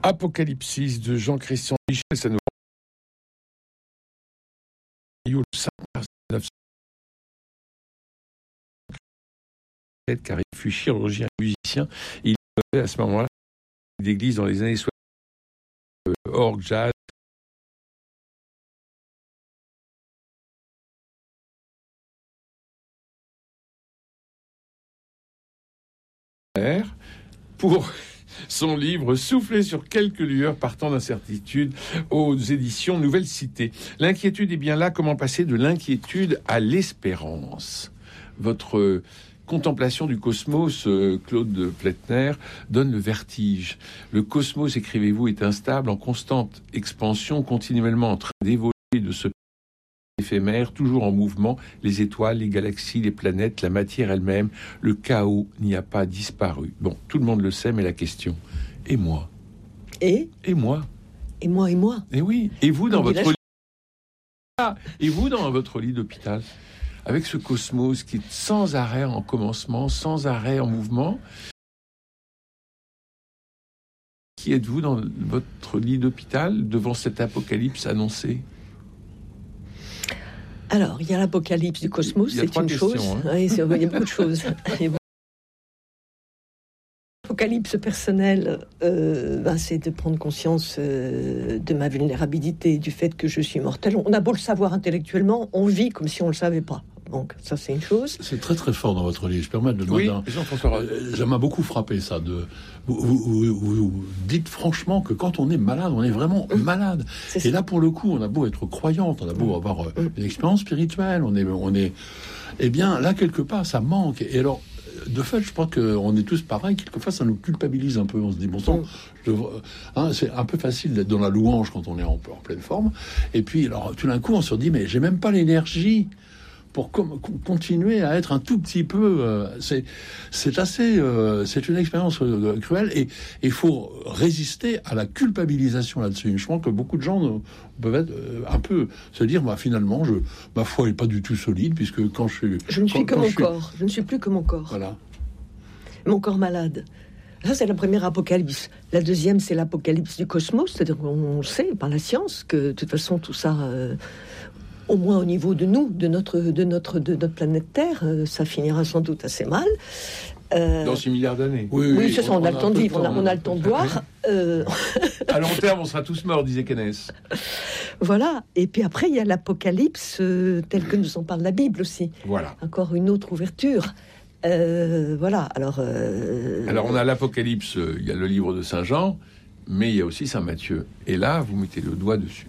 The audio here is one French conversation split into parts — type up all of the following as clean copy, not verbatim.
Apocalypsis de Jean-Christian Michel, ça nous le 5 mars 1907, car il fut chirurgien et musicien. Il avait à ce moment-là d'église dans les années 60, orgue, jazz. Pour son livre « Souffler sur quelques lueurs partant d'incertitude » aux éditions Nouvelle Cité. L'inquiétude est bien là. Comment passer de l'inquiétude à l'espérance? Votre contemplation du cosmos, Claude Plätner, donne le vertige. Le cosmos, écrivez-vous, est instable, en constante expansion, continuellement en train d'évoluer, de se éphémère, toujours en mouvement, les étoiles, les galaxies, les planètes, la matière elle-même, le chaos n'y a pas disparu. Bon, tout le monde le sait, mais la question, et moi? Et moi? Et moi? Et oui, et vous dans votre lit? Et vous dans votre lit d'hôpital, avec ce cosmos qui est sans arrêt en commencement, sans arrêt en mouvement? Qui êtes-vous dans votre lit d'hôpital devant cet apocalypse annoncé? Alors, il y a l'apocalypse du cosmos, c'est une chose. Hein. Oui, il y a beaucoup de choses. L'apocalypse personnelle, c'est de prendre conscience de ma vulnérabilité, du fait que je suis mortel. On a beau le savoir intellectuellement, on vit comme si on ne le savait pas. Donc, ça, c'est une chose. C'est très, très fort dans votre livre. Je permets de demander. Ça m'a beaucoup frappé, ça. Vous dites franchement que quand on est malade, on est vraiment malade. Et là, pour le coup, on a beau être croyante, on a beau avoir une expérience spirituelle, on est. Eh bien, là, quelque part, ça manque. Et alors, de fait, je crois qu'on est tous pareils. Quelquefois, ça nous culpabilise un peu. On se dit, bon sang, c'est un peu facile d'être dans la louange quand on est en pleine forme. Et puis, alors, tout d'un coup, on se dit, mais j'ai même pas l'énergie pour continuer à être un tout petit peu... c'est une expérience cruelle, et il faut résister à la culpabilisation là-dessus. Je pense que beaucoup de gens peuvent être un peu se dire, finalement, ma foi n'est pas du tout solide, puisque quand je suis... Je ne suis que mon corps. Je ne suis plus que mon corps. Voilà. Mon corps malade. Ça, c'est la première apocalypse. La deuxième, c'est l'apocalypse du cosmos. C'est-à-dire qu'on sait par la science que, de toute façon, tout ça... au moins au niveau de nous, de notre planète Terre, ça finira sans doute assez mal. Dans 6 milliards d'années. Oui, c'est ça, on a le temps de vivre, on a le temps de boire. À long terme, on sera tous morts, disait Keynes. Voilà, et puis après, il y a l'apocalypse, tel que nous en parle la Bible aussi. Voilà. Encore une autre ouverture. Voilà, alors, on a l'apocalypse, il y a le livre de Saint Jean, mais il y a aussi Saint Matthieu. Et là, vous mettez le doigt dessus.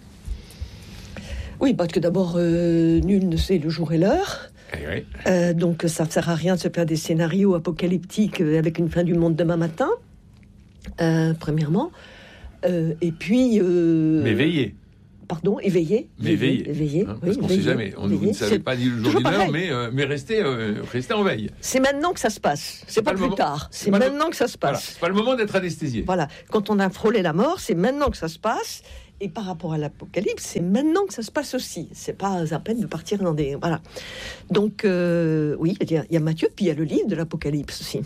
Oui, parce que d'abord, nul ne sait le jour et l'heure. Donc, ça ne sert à rien de se faire des scénarios apocalyptiques avec une fin du monde demain matin, premièrement. Et puis... Mais veillez. Pardon, éveillé. Mais veillez. Parce qu'on ne sait jamais. Vous ne savez pas ni le jour ni l'heure, mais restez en veille. C'est maintenant que ça se passe. C'est pas plus tard. C'est maintenant que ça se passe. Voilà. C'est pas le moment d'être anesthésié. Voilà. Quand on a frôlé la mort, c'est maintenant que ça se passe. Et par rapport à l'apocalypse, c'est maintenant que ça se passe aussi. C'est pas à peine de partir dans des... Voilà. Donc, oui, il y a Matthieu, puis il y a le livre de l'apocalypse aussi.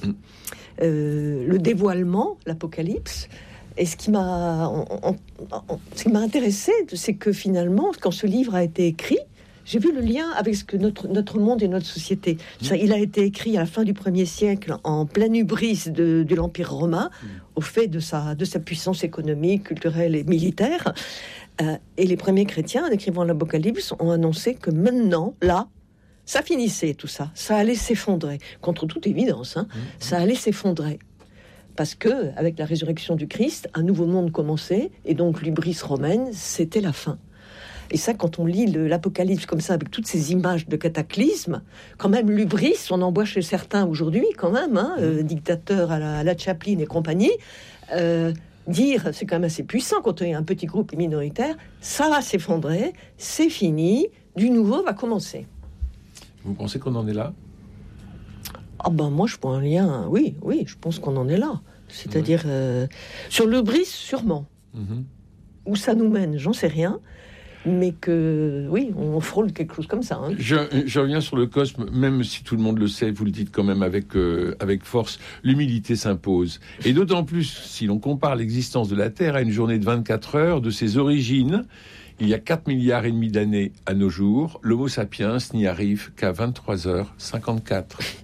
Le dévoilement, l'apocalypse. Et ce qui m'a intéressé, c'est que finalement, quand ce livre a été écrit, j'ai vu le lien avec ce que notre monde et notre société. Il a été écrit à la fin du 1er siècle, en pleine hubris de l'Empire romain, au fait de sa puissance économique, culturelle et militaire. Et les premiers chrétiens, en écrivant l'Apocalypse, ont annoncé que maintenant, là, ça finissait tout ça. Ça allait s'effondrer. Contre toute évidence, ça allait s'effondrer. Parce que, avec la résurrection du Christ, un nouveau monde commençait, et donc l'hubris romaine, c'était la fin. Et ça, quand on lit l'Apocalypse comme ça, avec toutes ces images de cataclysme, quand même l'hubris, on en voit chez certains aujourd'hui, quand même, dictateurs à la Chaplin et compagnie, dire, c'est quand même assez puissant quand il y a un petit groupe minoritaire, ça va s'effondrer, c'est fini, du nouveau va commencer. Vous pensez qu'on en est là ? Moi, je vois un lien, oui, je pense qu'on en est là. C'est-à-dire, sur l'hubris, sûrement. Où ça nous mène, j'en sais rien. mais que, oui, on frôle quelque chose comme ça. Hein. Je reviens sur le cosme, même si tout le monde le sait, vous le dites quand même avec force, l'humilité s'impose. Et d'autant plus si l'on compare l'existence de la Terre à une journée de 24 heures, de ses origines, il y a 4 milliards et demi d'années à nos jours, l'Homo sapiens n'y arrive qu'à 23h54.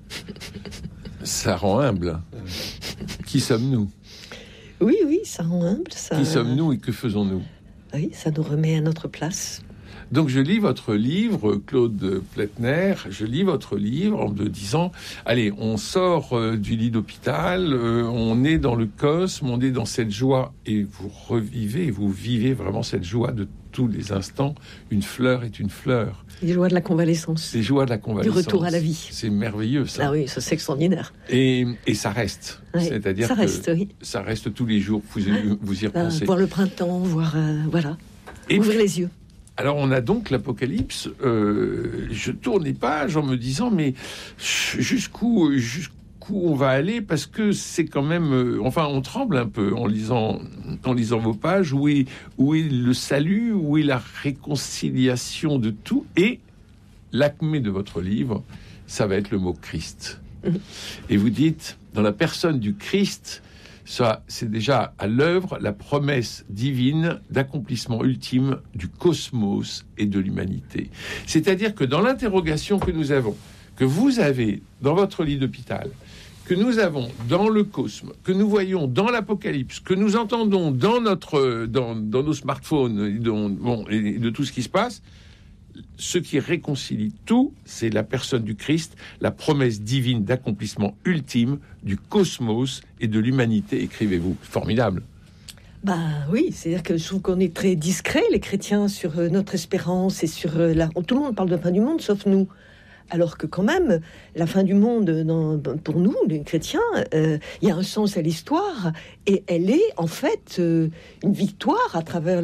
Ça rend humble. Qui sommes-nous ? Oui, ça rend humble. Ça... Qui sommes-nous et que faisons-nous ? Oui, ça nous remet à notre place. Donc je lis votre livre, Claude Pletner, je lis votre livre en me disant, allez, on sort du lit d'hôpital, on est dans le cosme, on est dans cette joie, et vous revivez, vous vivez vraiment cette joie de tous les instants. Une fleur est une fleur. Les joies de la convalescence. Les joies de la convalescence. Du retour à la vie. C'est merveilleux, ça. Ah oui, ça c'est extraordinaire. Et ça reste. Oui, c'est-à-dire ça reste, oui. Ça reste tous les jours, vous y repensez. Voir le printemps, voir, voilà, et ouvrir les yeux. Alors on a donc l'Apocalypse, je tourne les pages en me disant mais jusqu'où on va aller, parce que c'est quand même, enfin on tremble un peu en lisant vos pages, où est le salut, où est la réconciliation de tout, et l'acmé de votre livre, ça va être le mot Christ. Et vous dites, dans la personne du Christ, ça, c'est déjà à l'œuvre la promesse divine d'accomplissement ultime du cosmos et de l'humanité. C'est-à-dire que dans l'interrogation que nous avons, que vous avez dans votre lit d'hôpital, que nous avons dans le cosmos, que nous voyons dans l'Apocalypse, que nous entendons dans nos smartphones et de tout ce qui se passe, ce qui réconcilie tout, c'est la personne du Christ, la promesse divine d'accomplissement ultime du cosmos et de l'humanité, écrivez-vous. Formidable. Bah oui, c'est-à-dire que je trouve qu'on est très discrets, les chrétiens, sur notre espérance et sur tout le monde parle de la fin du monde, sauf nous. Alors que quand même, la fin du monde, pour nous, les chrétiens, il y a un sens à l'histoire, et elle est en fait une victoire à travers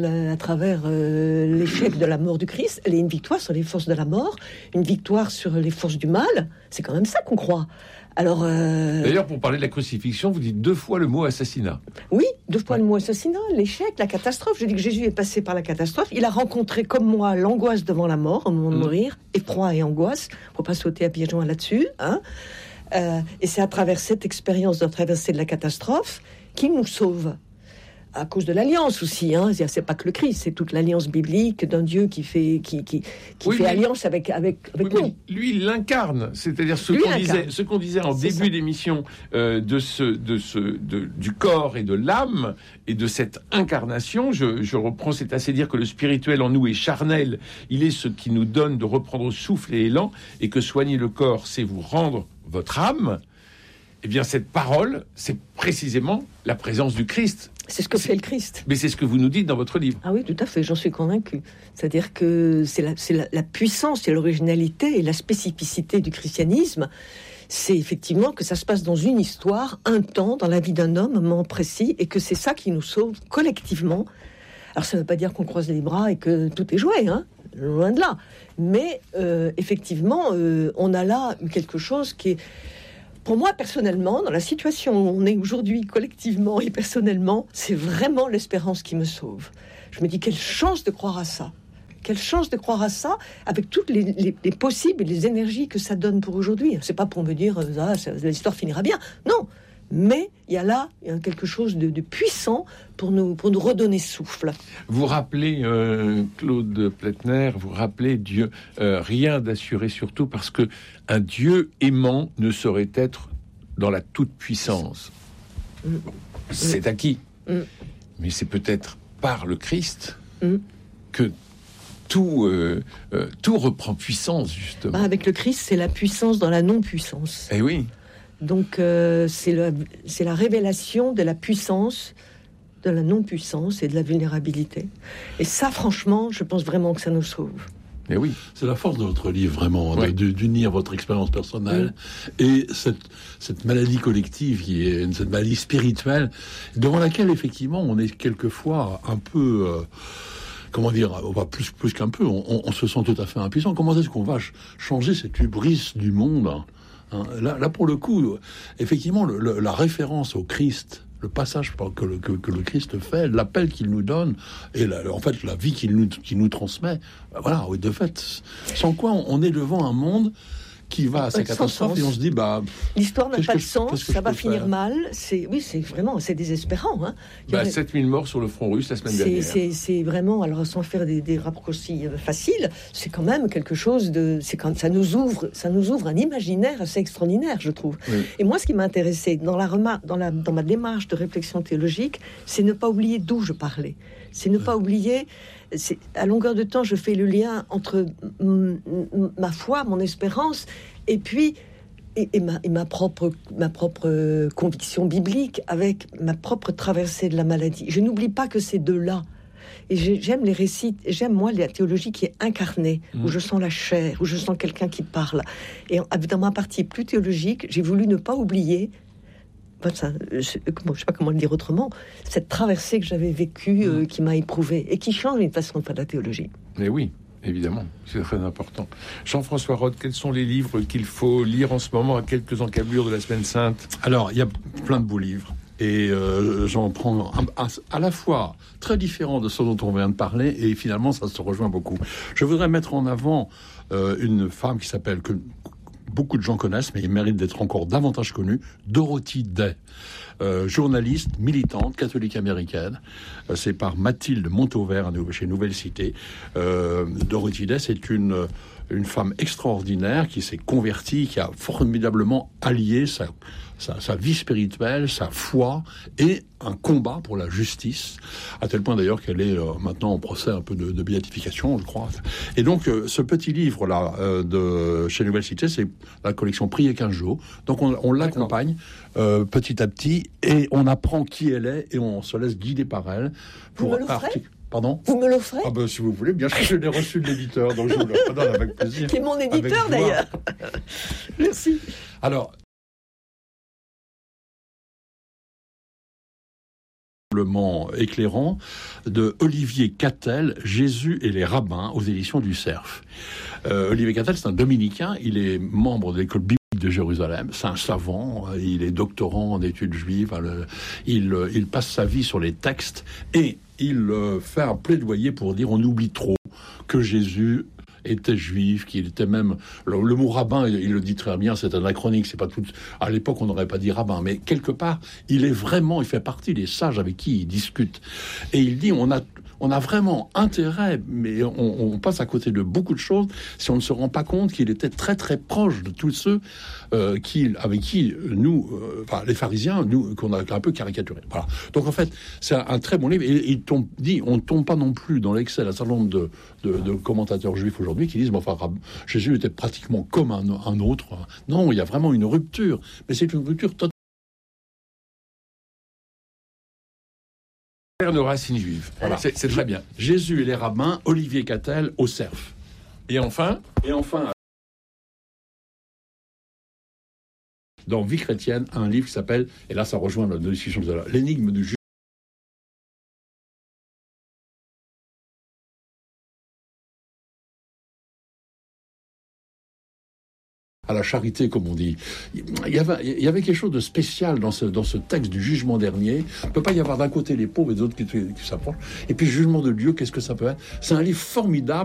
l'échec de la mort du Christ. Elle est une victoire sur les forces de la mort, une victoire sur les forces du mal. C'est quand même ça qu'on croit. Alors, d'ailleurs, pour parler de la crucifixion, vous dites 2 fois le mot assassinat. Oui, 2 fois le mot assassinat, l'échec, la catastrophe. Je dis que Jésus est passé par la catastrophe. Il a rencontré, comme moi, l'angoisse devant la mort, au moment de mourir, effroi et angoisse. Faut pas sauter à pieds joints là-dessus. Hein. Et c'est à travers cette expérience de traversée de la catastrophe qu'il nous sauve. À cause de l'alliance aussi, hein. C'est pas que le Christ, c'est toute l'alliance biblique d'un Dieu qui fait alliance avec nous. Lui, il l'incarne, c'est-à-dire ce qu'on disait en début d'émission du corps et de l'âme et de cette incarnation. Je reprends, c'est assez dire que le spirituel en nous est charnel. Il est ce qui nous donne de reprendre souffle et élan, et que soigner le corps, c'est vous rendre votre âme. Eh bien, cette parole, c'est précisément la présence du Christ. C'est ce que fait le Christ. Mais c'est ce que vous nous dites dans votre livre. Ah oui, tout à fait, j'en suis convaincu. C'est-à-dire que c'est la puissance et l'originalité et la spécificité du christianisme. C'est effectivement que ça se passe dans une histoire, un temps, dans la vie d'un homme, un moment précis, et que c'est ça qui nous sauve collectivement. Alors ça ne veut pas dire qu'on croise les bras et que tout est joué, hein, loin de là. Mais effectivement, on a là quelque chose qui est... Pour moi, personnellement, dans la situation où on est aujourd'hui, collectivement et personnellement, c'est vraiment l'espérance qui me sauve. Je me dis, quelle chance de croire à ça. Quelle chance de croire à ça, avec toutes les possibles et les énergies que ça donne pour aujourd'hui. C'est pas pour me dire, l'histoire finira bien. Non, mais il y a quelque chose de puissant pour nous redonner souffle. Vous rappelez, Claude Pletner, vous rappelez Dieu, rien d'assuré surtout, parce que un Dieu aimant ne saurait être dans la toute-puissance. C'est acquis. Mais c'est peut-être par le Christ que tout reprend puissance, justement. Avec le Christ, c'est la puissance dans la non-puissance. Eh oui. Donc, c'est la révélation de la puissance, de la non-puissance et de la vulnérabilité. Et ça, franchement, je pense vraiment que ça nous sauve. Et oui. C'est la force de votre livre, vraiment, d'unir votre expérience personnelle et cette maladie collective, qui est cette maladie spirituelle, devant laquelle, effectivement, on est quelquefois un peu... comment dire, on va plus qu'un peu, on se sent tout à fait impuissant. Comment est-ce qu'on va changer cette hubris du monde ? Là, pour le coup, effectivement, la référence au Christ, le passage que le Christ fait, l'appel qu'il nous donne, et en fait la vie qu'il nous transmet. Voilà, oui, de fait. Sans quoi on est devant un monde qui va à sa catastrophe et on se dit l'histoire n'a pas de sens, ça va finir mal. C'est désespérant. Hein. 7000 morts sur le front russe la semaine dernière. C'est vraiment, alors sans faire des raccourcis faciles, c'est quand même quelque chose de, ça nous ouvre un imaginaire assez extraordinaire, je trouve. Oui. Et moi, ce qui m'a intéressé dans ma démarche de réflexion théologique, c'est ne pas oublier d'où je parlais. C'est ne pas oublier. À longueur de temps, je fais le lien entre ma foi, mon espérance, et puis ma propre conviction biblique avec ma propre traversée de la maladie. Je n'oublie pas que ces deux-là. Et j'aime les récits, j'aime moi la théologie qui est incarnée, où je sens la chair, où je sens quelqu'un qui parle. Et dans ma partie plus théologique, j'ai voulu ne pas oublier. Je ne sais pas comment le dire autrement, cette traversée que j'avais vécue, qui m'a éprouvée et qui change une façon de faire de la théologie. Mais oui, évidemment, c'est très important. Jean-François Rode, quels sont les livres qu'il faut lire en ce moment à quelques encablures de la Semaine Sainte ? Alors, il y a plein de beaux livres. Et j'en prends à la fois très différent de ce dont on vient de parler, et finalement, ça se rejoint beaucoup. Je voudrais mettre en avant une femme qui s'appelle... que beaucoup de gens connaissent, mais il mérite d'être encore davantage connu, Dorothy Day, journaliste, militante, catholique américaine. C'est par Mathilde Montauvert chez Nouvelle Cité. Dorothy Day, c'est une femme extraordinaire qui s'est convertie, qui a formidablement allié sa vie spirituelle, sa foi et un combat pour la justice, à tel point d'ailleurs qu'elle est maintenant en procès un peu de béatification, je crois. Et donc ce petit livre-là de chez Nouvelle Cité, c'est la collection Prier 15 jours. Donc on l'accompagne petit à petit et on apprend qui elle est et on se laisse guider par elle. Vous me l'offrez ? Pardon ? Vous me l'offrez ? Ah ben, si vous voulez, bien sûr, je l'ai reçu de l'éditeur, donc je vous le redonne avec plaisir. Qui est mon éditeur d'ailleurs. Merci. Alors, éclairant de Olivier Cattel, Jésus et les rabbins, aux éditions du Cerf. Olivier Cattel, c'est un dominicain, il est membre de l'école biblique de Jérusalem, c'est un savant, il est doctorant en études juives, il passe sa vie sur les textes et il fait un plaidoyer pour dire on oublie trop que Jésus était juif, qu'il était même... Le mot rabbin, il le dit très bien, c'est anachronique, c'est pas tout... À l'époque, on n'aurait pas dit rabbin, mais quelque part, il fait partie des sages avec qui il discute. Et il dit, on a vraiment intérêt, mais on passe à côté de beaucoup de choses si on ne se rend pas compte qu'il était très très proche de tous ceux avec qui nous, les pharisiens, nous, qu'on a un peu caricaturé. Voilà. Donc en fait, c'est un très bon livre. Et on ne tombe pas non plus dans l'excès d'un certain nombre de commentateurs juifs aujourd'hui qui disent Jésus était pratiquement comme un autre. Non, il y a vraiment une rupture, mais c'est une rupture totale. Nos racines juives. Voilà. C'est très bien. Jésus et les rabbins, Olivier Cattel au Cerf. Et enfin, dans Vie chrétienne, un livre qui s'appelle, et là ça rejoint notre discussion de l'heure, L'énigme du juge. À la charité, comme on dit. Il y avait quelque chose de spécial dans ce texte du jugement dernier. Il ne peut pas y avoir d'un côté les pauvres et des autres qui s'approchent. Et puis, le jugement de Dieu, qu'est-ce que ça peut être ? C'est un livre formidable.